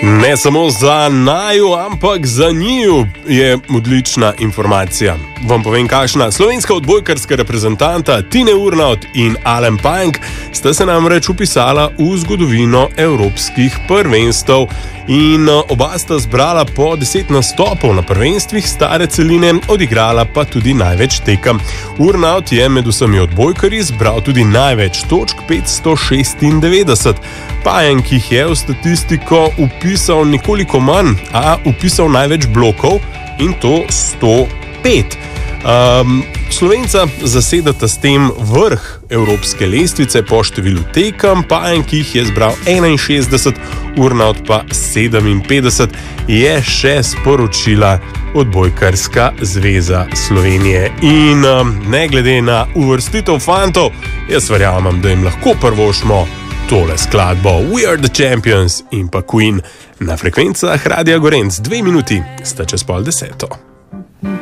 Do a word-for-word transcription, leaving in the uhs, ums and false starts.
Ne samo za naju, ampak za njiju je odlična informacija. Vam povem, kakšna. Slovenska odbojkarska reprezentanta Tine Urnaut in Alen Pajenk sta se namreč upisala v zgodovino evropskih prvenstev in oba sta zbrala po deset nastopov na prvenstvih stare celine, odigrala pa tudi največ tekem. Urnaut je med vsemi odbojkarji zbral tudi največ točk, petsto šestindevetdeset. Pajenk jih je v statistiko upisal nekoliko manj, a upisal največ blokov in to sto pet. Um, Slovenca zasedata s tem vrh evropske lestvice po številu tekem, Pajenk jih je zbral enainšestdeset, Urnaut pa sedeminpetdeset, je še sporočila Odbojkarska zveza Slovenije. In um, ne glede na uvrstitev fantov, jaz verjamem, da jim lahko prvošmo tole skladbo We Are The Champions in pa Queen na frekvencah Radia Gorenc. Dve minuti sta čez pol deseto.